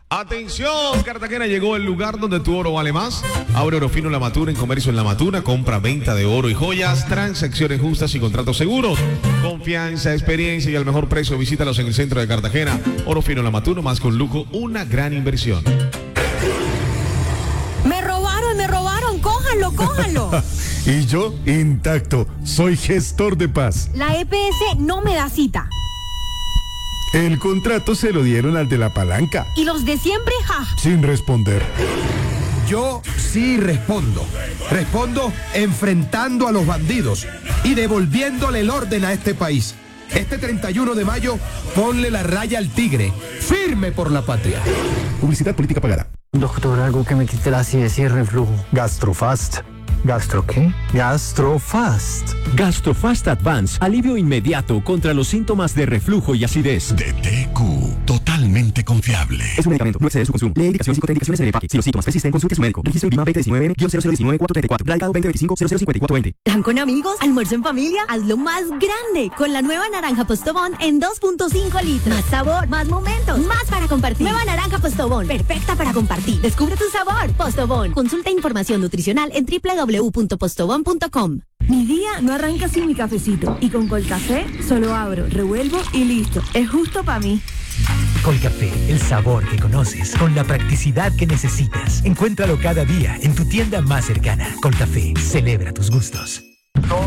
Atención, Cartagena llegó el lugar donde tu oro vale más. Abre Oro Fino La Matura en Comercio en La Matura. Compra, venta de oro y joyas, transacciones justas y contratos seguros. Confianza, experiencia y al mejor precio. Visítalos en el centro de Cartagena. Oro Fino La Matura, más con lujo, una gran inversión. Me robaron, cójanlo. Y yo, intacto, soy gestor de paz. La EPS no me da cita. El contrato se lo dieron al de la palanca. ¿Y los de siempre? Ja. Sin responder. Yo sí respondo. Respondo enfrentando a los bandidos y devolviéndole el orden a este país. Este 31 de mayo, ponle la raya al tigre. Firme por la patria. Publicidad política pagada. Doctor, algo que me quite la acidez y el reflujo. Gastrofast. ¿Gastro qué? Gastrofast. Gastrofast Advance, alivio inmediato contra los síntomas de reflujo y acidez. De TQ, totalmente confiable. Es un medicamento, no excede su consumo. Lee indicaciones y contraindicaciones en el empaque. Si los síntomas persisten, consulte a su médico. Registro INVIMA 2019-0019-434. Radicado 2025-005420. ¿Plan con amigos? ¿Almuerzo en familia? Hazlo más grande con la nueva naranja Postobón en 2.5 litros. Más sabor, más momentos, más para compartir. Nueva naranja Postobón, perfecta para compartir. Descubre tu sabor. Postobón. Consulta información nutricional en www.postobon.com. Mi día no arranca sin mi cafecito. Y con Colcafé solo abro, revuelvo y listo. Es justo para mí. Colcafé, el sabor que conoces, con la practicidad que necesitas. Encuéntralo cada día en tu tienda más cercana. Colcafé, celebra tus gustos.